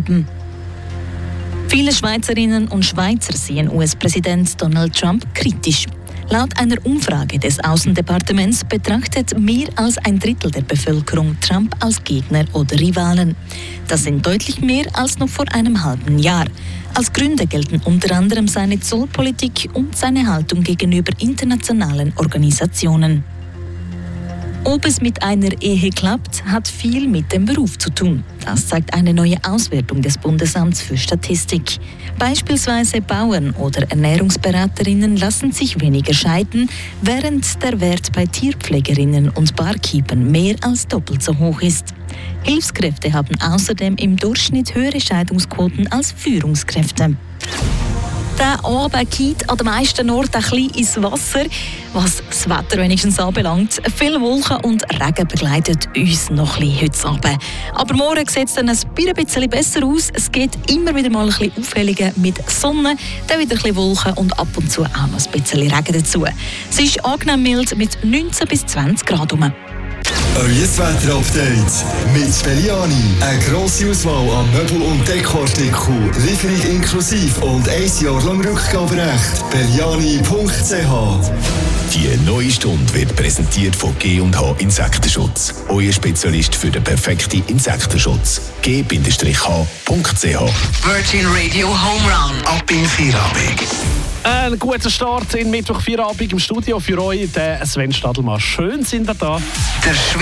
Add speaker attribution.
Speaker 1: bleiben. Viele Schweizerinnen und Schweizer sehen US-Präsident Donald Trump kritisch. Laut einer Umfrage des Außendepartements betrachtet mehr als ein Drittel der Bevölkerung Trump als Gegner oder Rivalen. Das sind deutlich mehr als noch vor einem halben Jahr. Als Gründe gelten unter anderem seine Zollpolitik und seine Haltung gegenüber internationalen Organisationen. Ob es mit einer Ehe klappt, hat viel mit dem Beruf zu tun. Das zeigt eine neue Auswertung des Bundesamts für Statistik. Beispielsweise Bauern oder Ernährungsberaterinnen lassen sich weniger scheiden, während der Wert bei Tierpflegerinnen und Barkeepern mehr als doppelt so hoch ist. Hilfskräfte haben außerdem im Durchschnitt höhere Scheidungsquoten als Führungskräfte. Der Abend geht an den meisten Orten ein bisschen ins Wasser, was das Wetter wenigstens anbelangt. Viele Wolken und Regen begleitet uns noch ein bisschen heute Abend. Aber morgen sieht es dann ein bisschen besser aus. Es geht immer wieder mal ein bisschen Aufhellungen mit Sonne, dann wieder ein bisschen Wolken und ab und zu auch noch ein bisschen Regen dazu. Es ist angenehm mild mit 19 bis 20 Grad rum.
Speaker 2: Euer Wetter-Update mit Belliani. Eine grosse Auswahl an Möbel- und Dekoartikeln, Lieferung inklusive und 1 Jahr lang Rückgaberecht. Belliani.ch.
Speaker 3: Die neue Stunde wird präsentiert von G&H Insektenschutz. Euer Spezialist für den perfekten Insektenschutz. G-H.ch.
Speaker 4: Virgin Radio Home Run.
Speaker 3: Ab in Feierabend.
Speaker 5: Ein guter Start in Mittwoch Feierabend im Studio für euch, der Sven Stadelmann. Schön sind ihr da.
Speaker 4: Der